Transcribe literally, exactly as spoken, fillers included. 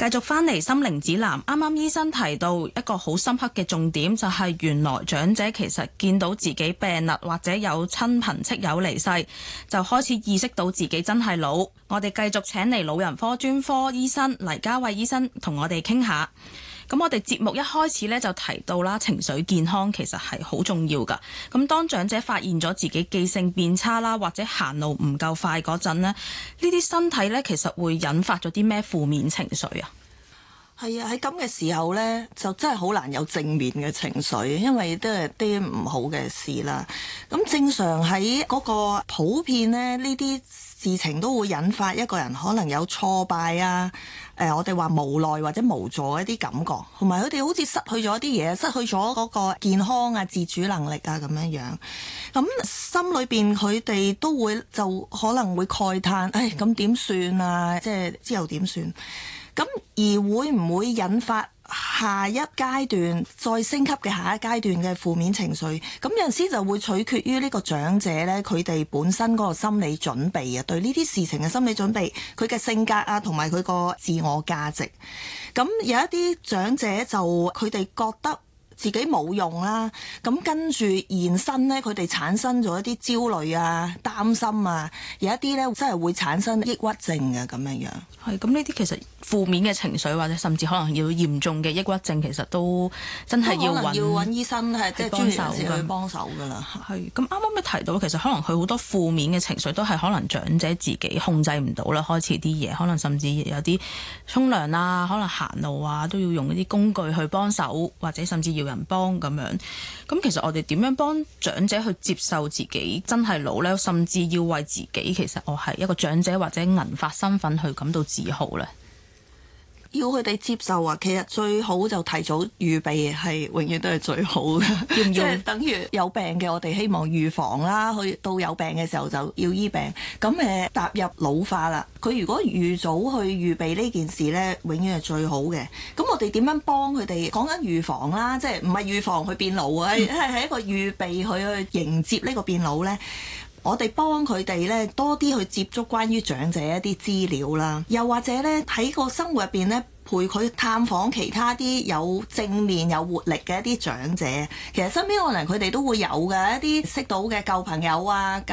繼續翻嚟心靈指南，啱啱醫生提到一個好深刻嘅重點，就係原來長者其實見到自己病啦，或者有親朋戚友離世，就開始意識到自己真係老。我哋繼續請嚟老人科專科醫生黎家偉醫生同我哋傾下。咁我哋節目一開始咧就提到啦，情緒健康其實係好重要㗎。咁當長者發現咗自己記性變差啦，或者行路唔夠快嗰陣呢，呢啲身體咧其實會引發咗啲咩負面情緒啊？ 係啊，喺咁嘅時候呢，就真係好難有正面嘅情緒，因為都係啲唔好嘅事啦。咁正常喺嗰個普遍呢，呢啲事情都會引發一個人可能有挫敗啊，誒、呃，我哋話無奈或者無助一啲感覺，同埋佢哋好似失去咗啲嘢，失去咗嗰個健康啊、自主能力啊咁樣樣。咁心裏邊佢哋都會就可能會慨嘆，唉，咁點算啊？即係之後點算？咁而會唔會引發下一階段再升級嘅下一階段嘅負面情緒？咁有陣時就會取決於呢個長者呢，佢哋本身嗰個心理準備啊，對呢啲事情嘅心理準備，佢嘅性格啊，同埋佢個自我價值。咁有一啲長者就佢哋覺得自己冇用啦，咁跟住延伸呢，佢哋產生咗一啲焦慮啊、擔心啊，有一啲呢真係會產生抑鬱症嘅咁樣樣。 係，咁呢啲其實負面嘅情緒，或者甚至可能要嚴重嘅抑鬱症，其實都真係要揾要揾醫生係即係專業人士去幫手㗎啦。 係，咁啱啱你提到，其實可能佢好多負面嘅情緒都係可能長者自己控制唔到啦，開始啲嘢，可能甚至有啲沖涼啊，可能行路啊，都要用一啲工具去幫手，或者甚至要人幫咁樣。咁其實我哋點樣幫長者去接受自己真係老呢？甚至要為自己其實我係一個長者或者銀髮身份去感到自豪呢？ 要佢哋接受啊，其實最好就提早預備係永遠都係最好嘅，即係等於有病嘅，我哋希望預防啦，去到有病嘅時候就要醫病。咁誒踏入老化啦，佢如果預早去預備呢件事呢，永遠係最好嘅。咁我哋點樣幫佢哋？講緊預防啦，即係唔係預防佢變老啊？係係一個預備佢去迎接呢個變老呢。我哋幫佢哋咧多啲去接觸關於長者一啲資料啦，又或者咧喺個生活入邊咧陪佢探訪其他啲有正面有活力嘅一啲長者。其實身邊可能佢哋都會有嘅一啲識到嘅舊朋友啊、舊